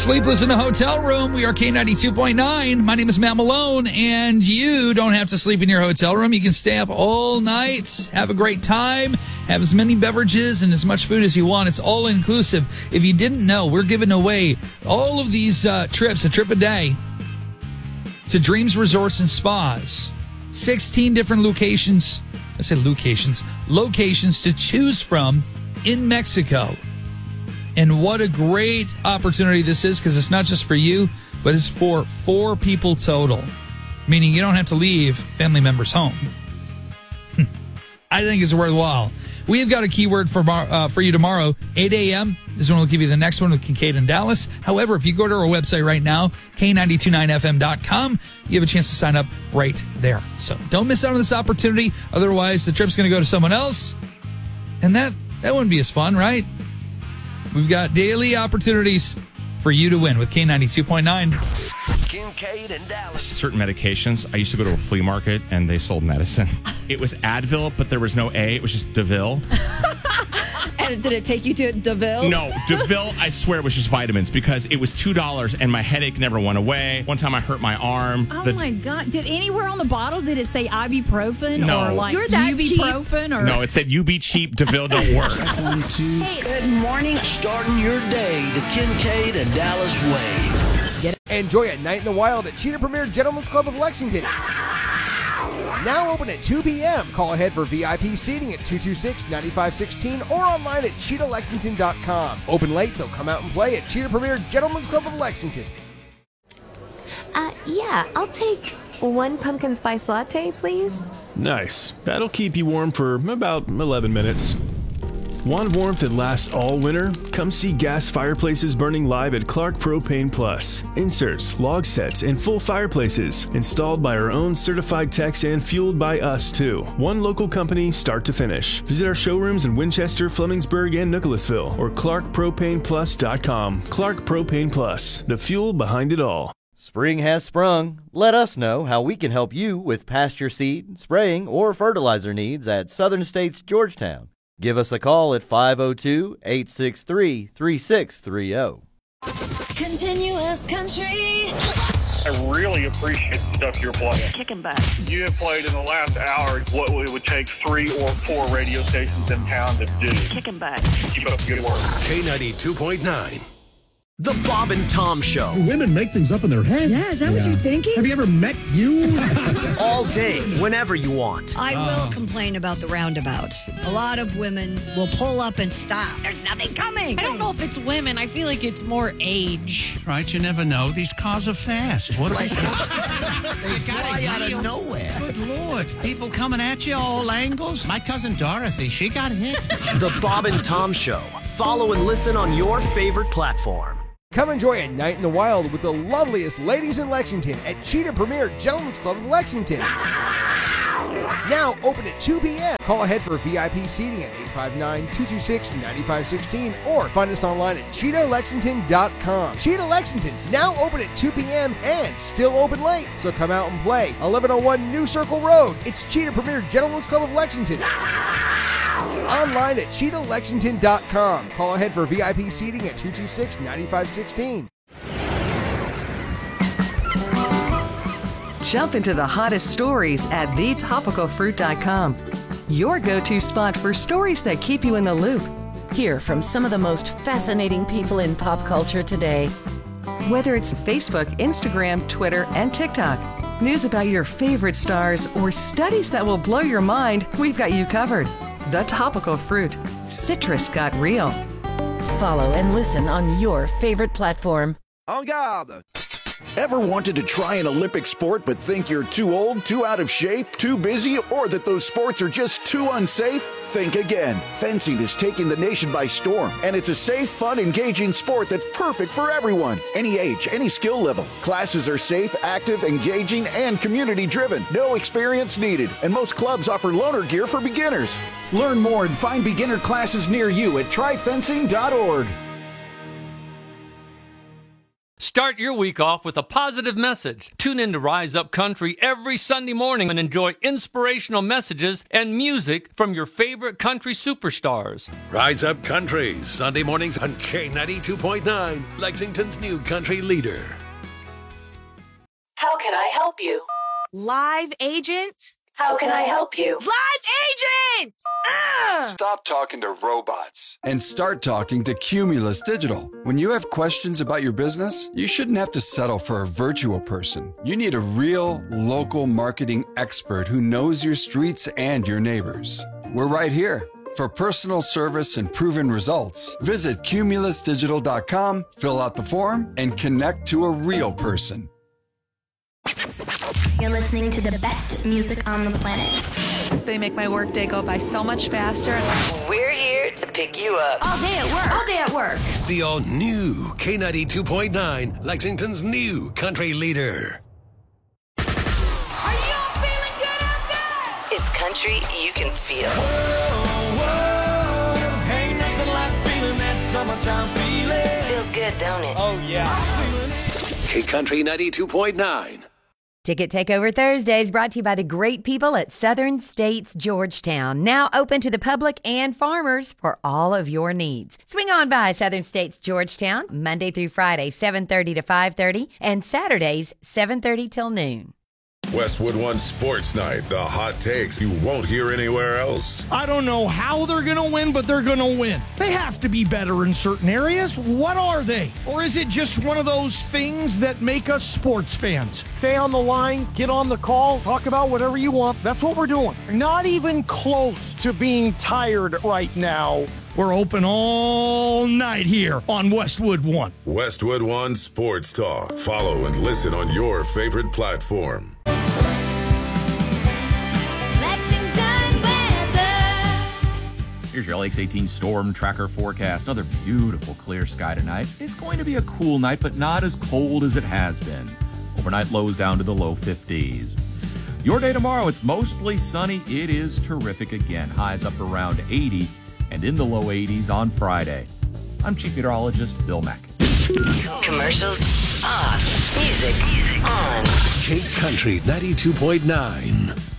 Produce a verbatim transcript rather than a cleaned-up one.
Sleepless in a hotel room. We are K ninety-two point nine. My name is Matt Malone, and you don't have to sleep in your hotel room. You can stay up all night, have a great time, have as many beverages and as much food as you want. It's all inclusive. If you didn't know, we're giving away all of these uh, trips, a trip a day, to Dreams Resorts and Spas. sixteen different locations. I say locations. Locations to choose from in Mexico. And what a great opportunity this is, because it's not just for you, but it's for four people total, meaning you don't have to leave family members home. I think it's worthwhile. We have got a keyword for uh, for you tomorrow, eight a.m. is when we'll give you the next one with Kincaid and Dallas. However, if you go to our website right now, K nine two nine F M dot com, you have a chance to sign up right there. So don't miss out on this opportunity. Otherwise, the trip's going to go to someone else. And that, that wouldn't be as fun, right? We've got daily opportunities for you to win with K ninety-two point nine. Kincaid and Dallas. Certain medications. I used to go to a flea market and they sold medicine. It was Advil, but there was no A. It was just Deville. And did it take you to Deville? No, Deville, I swear it was just vitamins because it was two dollars and my headache never went away. One time I hurt my arm. Oh, the, my God. Did anywhere on the bottle, did it say ibuprofen No. or like You're that ibuprofen? Or no, it said, you be cheap, Deville don't work. One, two. Hey, good morning. Starting your day the Kincaid and Dallas way. Enjoy a night in the wild at Cheetah Premier Gentlemen's Club of Lexington. Now open at two p.m. Call ahead for V I P seating at two two six, nine five one six or online at cheetah lexington dot com. Open late, so come out and play at Cheetah Premier Gentlemen's Club of Lexington. Uh, yeah, I'll take one pumpkin spice latte, please. Nice. That'll keep you warm for about eleven minutes. Want warmth that lasts all winter? Come see gas fireplaces burning live at Clark Propane Plus. Inserts, log sets, and full fireplaces. Installed by our own certified techs and fueled by us, too. One local company, start to finish. Visit our showrooms in Winchester, Flemingsburg, and Nicholasville, or clark propane plus dot com. Clark Propane Plus, the fuel behind it all. Spring has sprung. Let us know how we can help you with pasture seed, spraying, or fertilizer needs at Southern States Georgetown. Give us a call at five oh two, eight six three, three six three oh. Continuous country. I really appreciate the stuff you're playing. Kicking back. You have played in the last hour what it would take three or four radio stations in town to do. Kicking back. Keep up the good work. K ninety-two point nine. The Bob and Tom Show. Women make things up in their head. Yeah, is that yeah. what you're thinking? Have you ever met you? All day, whenever you want. I will uh. complain about the roundabouts. A lot of women will pull up and stop. There's nothing coming. I don't know if it's women. I feel like it's more age. Right, you never know. These cars are fast. What they fly out of nowhere. Good Lord. People coming at you all angles. My cousin Dorothy, she got hit. The Bob and Tom Show. Follow and listen on your favorite platform. Come enjoy a night in the wild with the loveliest ladies in Lexington at Cheetah Premier Gentlemen's Club of Lexington. Now open at two p.m. Call ahead for V I P seating at eight five nine, two two six, nine five one six or find us online at cheetah lexington dot com. Cheetah Lexington, now open at two p.m. and still open late. So come out and play. eleven oh one New Circle Road. It's Cheetah Premier Gentlemen's Club of Lexington. Online at cheetah lexington dot com. Call ahead for V I P seating at two two six, nine five one six. Jump into the hottest stories at the topical fruit dot com. Your go-to spot for stories that keep you in the loop. Hear from some of the most fascinating people in pop culture today. Whether it's Facebook, Instagram, Twitter, and TikTok, news about your favorite stars, or studies that will blow your mind, we've got you covered. The Topical Fruit. Citrus got real. Follow and listen on your favorite platform. En garde! Ever wanted to try an Olympic sport but think you're too old, too out of shape, too busy, or that those sports are just too unsafe? Think again. Fencing is taking the nation by storm, and it's a safe, fun, engaging sport that's perfect for everyone. Any age, any skill level. Classes are safe, active, engaging, and community-driven. No experience needed, and most clubs offer loaner gear for beginners. Learn more and find beginner classes near you at try fencing dot org. Start your week off with a positive message. Tune in to Rise Up Country every Sunday morning and enjoy inspirational messages and music from your favorite country superstars. Rise Up Country, Sunday mornings on K ninety-two point nine, Lexington's new country leader. How can I help you? Live agent? How can I help you? Live agent! Ah! Stop talking to robots and start talking to Cumulus Digital. When you have questions about your business, you shouldn't have to settle for a virtual person. You need a real, local marketing expert who knows your streets and your neighbors. We're right here. For personal service and proven results, visit cumulus digital dot com, fill out the form, and connect to a real person. You're listening to the best music on the planet. They make my workday go by so much faster. We're here to pick you up. All day at work. All day at work. The all-new K ninety-two point nine, Lexington's new country leader. Are you all feeling good out there? It's country you can feel. Whoa, whoa, ain't nothing like feeling that summertime feeling. Feels good, don't it? Oh, yeah. K Country ninety-two point nine. Ticket Takeover Thursdays brought to you by the great people at Southern States Georgetown. Now open to the public and farmers for all of your needs. Swing on by Southern States Georgetown, Monday through Friday, seven thirty to five thirty, and Saturdays, seven thirty till noon. Westwood One Sports Night, the hot takes you won't hear anywhere else. I don't know how they're going to win, but they're going to win. They have to be better in certain areas. What are they? Or is it just one of those things that make us sports fans? Stay on the line, get on the call, talk about whatever you want. That's what we're doing. Not even close to being tired right now. We're open all night here on Westwood One. Westwood One Sports Talk. Follow and listen on your favorite platform. Here's your L X eighteen Storm Tracker forecast. Another beautiful clear sky tonight. It's going to be a cool night, but not as cold as it has been. Overnight lows down to the low fifties. Your day tomorrow, it's mostly sunny. It is terrific again. Highs up around eighty and in the low eighties on Friday. I'm Chief Meteorologist Bill Mack. Commercials off. Music on. K Country ninety-two point nine.